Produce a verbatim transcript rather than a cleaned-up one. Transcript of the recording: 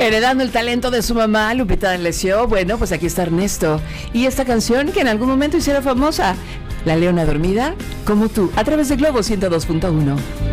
Heredando el talento de su mamá, Lupita D'Alessio, bueno, pues aquí está Ernesto. Y esta canción que en algún momento hiciera famosa, La Leona Dormida, como tú, a través de Globo ciento dos punto uno.